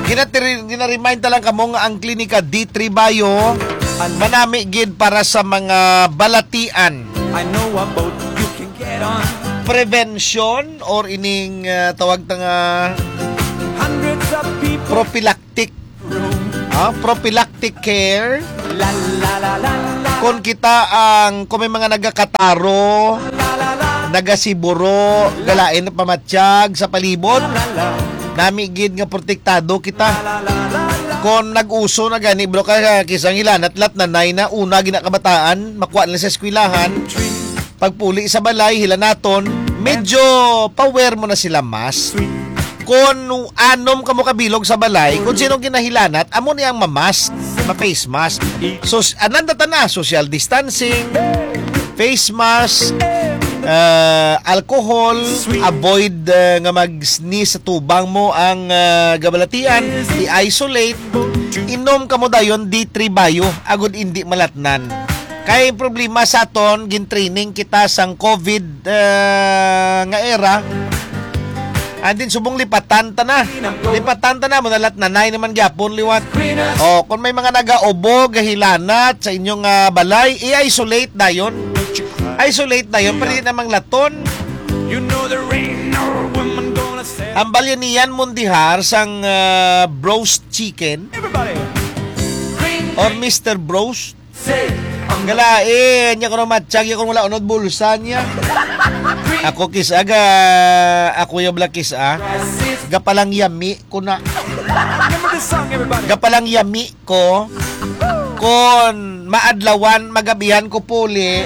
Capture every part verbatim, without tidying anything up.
Gina-remind talang kamo nga ang klinika D three Bio manami gid para sa mga balatian. I know about you can get on. Prevention or ining uh, tawag ta nga Hundreds of people. prophylactic. Ah, prophylactic care. La la la la la. Kung kita ang kung may mga nagakataro, nagasiburo, galain na pamatsyag sa palibot, nami gid nga protektado kita. Kung nag-uso na gani bro ka kisang ilan at lat na nay na una ginakabataan makuha nila sa eskwelahan, pagpuli sa balay hilanaton, medyo power mo na sila mas. Kung anom ka mo kabilog sa balay, kung sinong kinahilanat, amo niyang mamask, ma-face mask. So, ananda na, social distancing, face mask, uh, alcohol, avoid uh, nga mag-sneeze sa tubang mo ang uh, gabalatian, i-isolate, inom ka mo dayon D three Bio, agud hindi malatnan. Kaya yung problema sa aton, gin-training kita sang COVID uh, nga era, andin subong lipatan ta na. Lipatan ta na mo nalat nanay naman gyapon liwat. O kung may mga nagaobo gahilanat sa inyong uh, balay, i-isolate dayon. Isolate dayon para di namang laton. You know there ain't no woman gonna say. Ang balyanian mundihar sang uh, broast chicken. Everybody. Or Mister Broast. Say. Galain niya ko na matsyag yung wala unod bulsa niya. Ako kis aga ako yung black kis ah. Gapalang yami ko na. Gapalang yami ko. Kon maadlawan magabihan ko puli.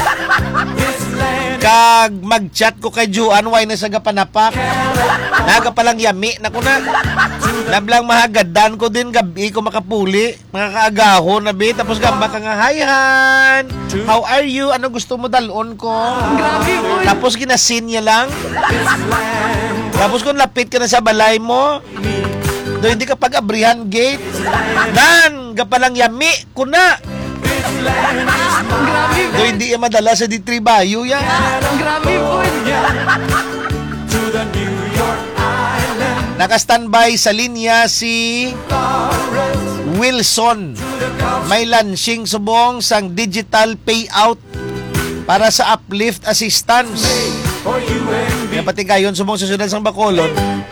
Kag mag-chat ko kay Juan why na sa gapanapak. Naga palang yami na ko na. Nablang mahagadan ko din gabi ko makapuli. Mga kaagahon na bi. Tapos gamba ka nga, hi Han! How are you? Ano gusto mo dalon ko? Tapos ginasin niya lang. Tapos kung lapit ka na sa balay mo, do hindi ka pag-abrihan gate. Dan! Gapalang yami ko na. Do hindi yan madala sa D three Bio yan. Grabe po. Naka-standby sa linya si Wilson. May launching subong sang digital payout para sa uplift assistance. Yan pati kayon subong sa syudad sang Bacolod.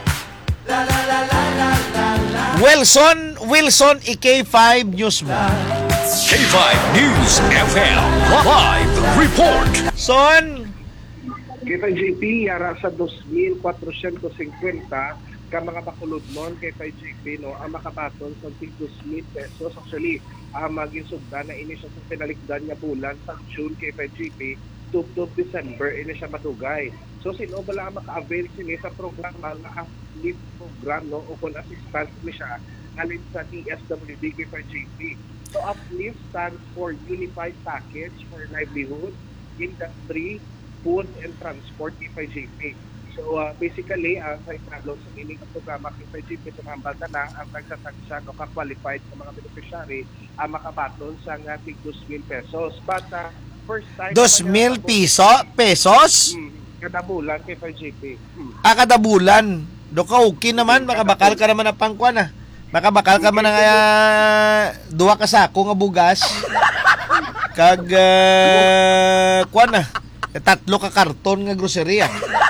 Wilson, Wilson i K five News mo. K five News F M Live Report. Son, K five J P yara sa two thousand four hundred fifty ka mga Bacolod mon K five J P no ang makabaton sa two thousand pesos actually ang uh, maging sugda na ini siya sa pinalikdan nga bulan sa June K five J P to December ini siya matugay. So sino bala ang maka-avail sini sa programa nga uplift program no o kung assistance ni siya alin sa D S W D K five J P. So uplift stands for Unified Package for Livelihood, Industry, Food and Transport K five J P. So uh, basically, ang uh, sa italog sa ining programa K five J P sa mga bata na ang tagsatagsya o ka-qualified sa mga beneficiary ang makabaton sa nga tig two thousand pesos. But uh, first time... two thousand piso? Pesos? Hmm, kada bulan K five J P. Hmm. Ah, kada bulan. Do ka okay naman, makabakal ka naman ng pangkwan ah. Makabakal ka man ng uh, duwa ka sako nga bugas. Kag uh, kwan ah. Tatlo ka karton nga grocery ah.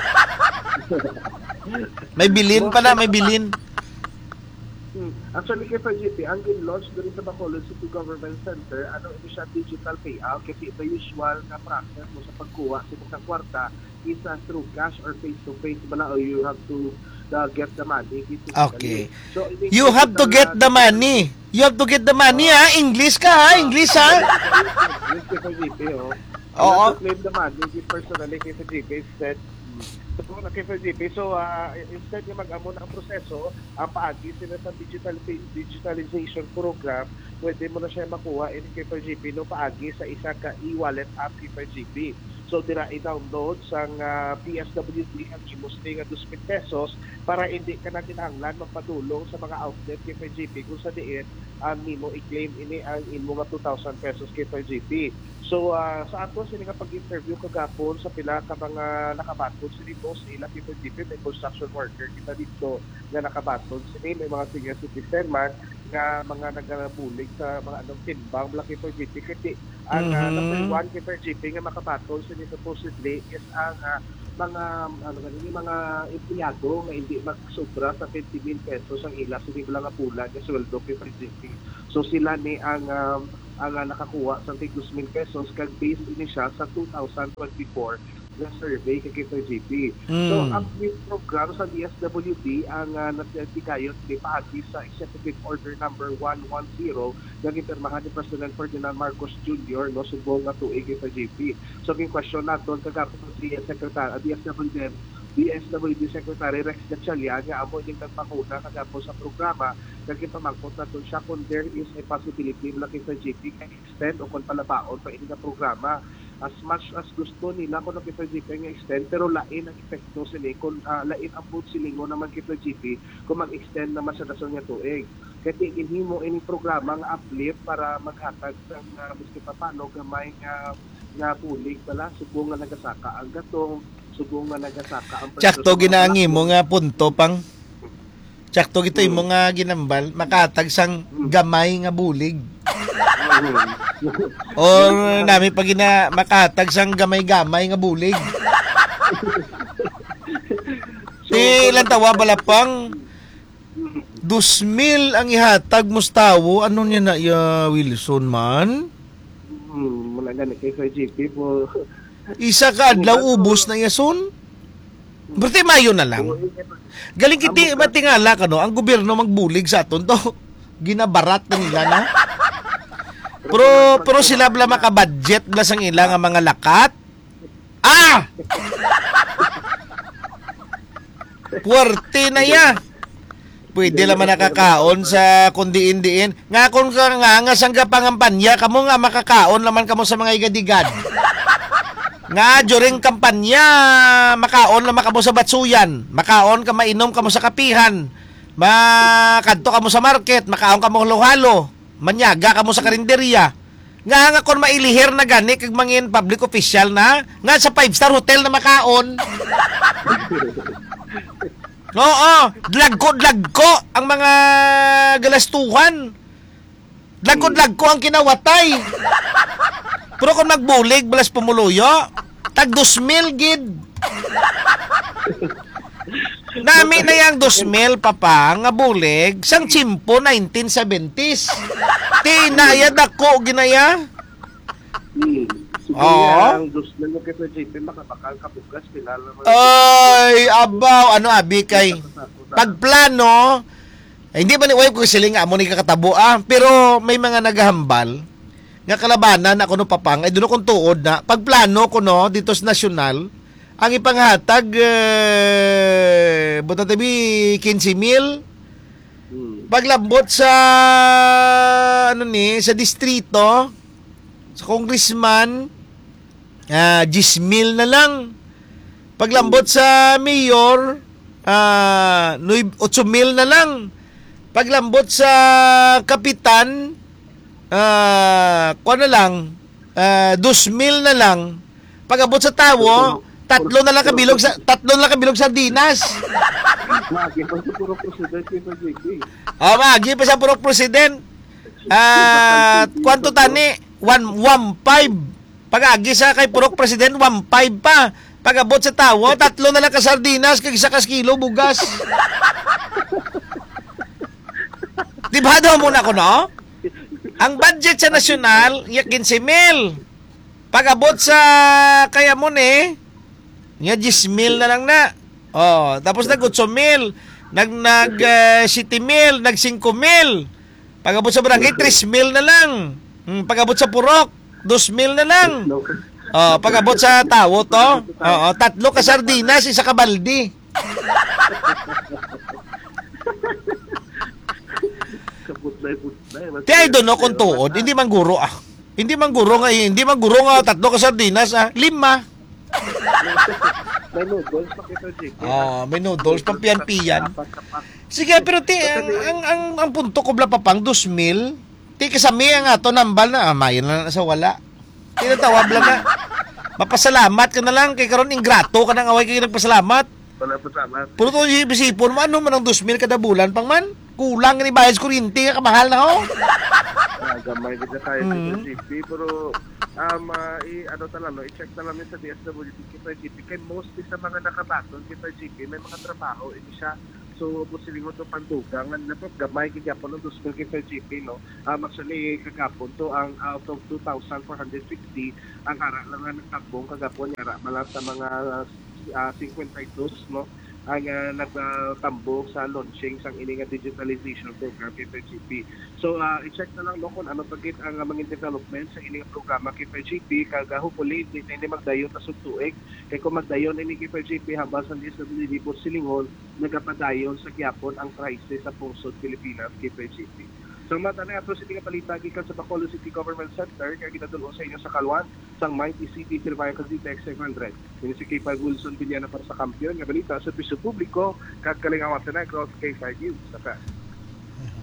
May bilin pa na, may bilin. Hmm. Actually, K five J P, ang gin-launch doon sa Bacolod City Government Center, ano ito siya digital payout kasi ito usual na process mo sa pagkuha sa isang kwarta is uh, through cash or face-to-face bala or you have to uh, get the money. Okay. So, you have to get the money. You have to get the money ha. English ka ha. English ha. Yes, K five J P, oh. Oo. You have to claim the money personally K five J P instead. So, K five J P, so uh, instead yung mag-amo ng proseso, ang paagi sila sa digital digitalization program, pwede mo na siya makuha in K five J P no paagi sa isa ka e-wallet app K five J P. So dira i-download sang uh, P S W D ang gimusti nga two thousand pesos para hindi ka na kinahanglan magpadulong sa mga outlet K five J P kung sa diin ang nimo i-claim ini ang imo nga two thousand pesos K five J P. So uh, sa ato sila nga pag-interview kagapon sa pila ka mga nakabaton sila dito sa ila kita dito may construction worker kita dito nga nakabaton sila may mga senior citizen man nga mga nagabulig sa mga anong timbang Black Keeper G P kasi ang uh, number one Keeper G P nga makabaton sila supposedly is ang uh, mga ano ganun mga empleyado nga hindi magsobra sa twenty mil pesos ang ila sa sila nga pula nga sweldo Keeper G P. So sila ni ang um, ang uh, nakakuha sa two mil pesos kag based ini siya sa two thousand twenty-four na survey kay Keeper G P. Mm. So ang program sa D S W D ang uh, natigayon ni paagi sa Executive Order number one ten nga gipirmahan ni President Ferdinand Marcos Junior no subong nga tuig Keeper G P. So king question naton kagapon si Secretary D S W D D S W D Secretary Rex Gatchalian nga amo ning nagpakuna kagapon sa programa kag pamangkot naton siya kung there is a possibility na Keeper G P can extend o kung palabaon pa ini nga programa as much as gusto nila kung Keeper G P nga extend pero lain ang epekto sila kung uh, lain ang food silingo naman Keeper G P kung mag-extend naman sa dason nga tuig kaya ginhimo ini programa nga uplift para maghatag ng uh, miski pa paano gamay nga nga pulig pala subong nga nagasaka ang gatong subong nga nagasaka ang Tsakto ginangi mo nga punto pang Tsakto gito hmm. mo nga ginambal makatag sang gamay nga bulig. Or nami pag ina makatag sang gamay-gamay nga bulig. Ti ilan tawa bala pang dos mil ang ihatag mustawo ano niya na ya Wilson man? Hmm, mula gani kay G P po. Isa ka adlaw ubos na yason. Berarti mayo na lang. Galing kiti matingala ka no, ang gobyerno magbulig sa aton to. Ginabarat na nila na. Pero pero sila bla maka-budget bla sang ila nga mga lakat. Ah! Puwerte na ya. Pwede naman nakakaon sa kundiin-diin. Nga kung ka nga nga sang pangampanya kamo nga makakaon naman kamo sa mga igadigad. Nga during kampanya makaon naman kamo sa batsuyan. Makaon ka mainom kamo sa kapihan. Makadto kamo sa market, makaon kamo halo-halo. Manyaga kamo sa karinderya. Nga nga kon mailihir na gani kag mangin public official na nga sa five star hotel na makaon. Oo, dlagko-dlagko ang mga galastuhan. Dlagko-dlagko ang kinawatay. Pero kung nagbulig, balas pumuluyo, tag dos mil gid. Nami na yang dos mil papa nga bulig sang chimpo nineteen seventies. Ti na ya dako ginaya. Hmm. Oo. Ang dos mil nga Keeper G P makabakal kabugas kilala naman. Ay, abaw ano abi kay pagplano eh, hindi ba ni way ko siling amo ni kakatabo ah, pero may mga naghahambal nga kalabanan ako no papang ay duno kong tuod na pagplano ko no dito sa nasyonal ang ipanghatag eh, buta tabi fifteen mil Hmm. paglambot sa ano ni sa distrito sa congressman ah ten mil na lang paglambot sa mayor ah eight mil na lang paglambot sa kapitan ah kuan na lang ah two mil na lang pagabot sa tawo tatlo na lang kabilog sa tatlo na lang kabilog sa sardinas. Magi pa sa puro president Keeper G P. Ah, magi pa sa puro president. Ah, kwanto tani? one fifteen. Pag-agi sa kay purok president one fifteen pa. Pag-abot sa tawo, tatlo na lang ka sardinas kag isa ka kilo bugas. Di ba daw muna ko no? Ang budget sa nasyonal, fifteen mil. Pag-abot sa kaya mo ni, nga ten mil na lang na. Oh, tapos nag eight mil, nag nag uh, seven mil, nag five mil. Pag-abot sa barangay three mil na lang. Hmm, pag-abot sa purok two mil na lang. Oh, pag-abot sa tawo to, oo, tatlo ka sardinas, isa ka baldi. Ti ay doon no kung tuod, hindi man guro ah. Hindi man guro nga, hindi man guro nga tatlo ka sardinas ah, lima. May noodles pa Keeper G P. Oh, may noodles pang piyan-piyan. Sige, pero ti ang ang ang, ang punto ko bla papang two mil. Ti kasami ang ato nambal na ah, mayon na sa wala. Tinatawag lang nga. Mapasalamat ka na lang kay karon ingrato ka nang away kay nagpasalamat. Wala po sama. Puro to isipon mo ano man ang two mil kada bulan pang man. Kulang ni bayad kuryente ka kamahal na ho. Ah, gamay kita tayo Mm. sa G P, pero um, uh, i, ano tala, no, i-check na namin sa D S W D kita G P, kay mostly sa mga nakabaton kita G P, may mga trabaho, ini siya. So, posiling mo ito pandugang, na po, gamay kagapon ng two mil kita G P, no? Um, actually, kagapon to, ang out of two thousand four hundred fifty, ang hara lang nga nagtakbong kagapon, hara malat sa mga uh, fifty-two, no? Ang uh, nagtambo sa launching sa ining digitalization program kita G P. So, uh, i-check na lang no kung ano pagit ang uh, mga development sa ining programa kita G P. Kaga hopefully, hindi na magdayon na sugtuig. Kaya kung magdayon ini kita G P, habang sa D S W D po silingon, nagapadayon sa gyapon ang crisis sa pungsod Pilipinas kita G P. So, mata na ato sining palita gikan sa Bacolod City Government Center kaya ginadulong sa inyo sa Kalwan sang Mighty City Pilbayan Cavite X five hundred. Ini si K five Wilson Villana para sa kampiyon nga balita sa piso publiko kag kalingawatan na cross K five News sa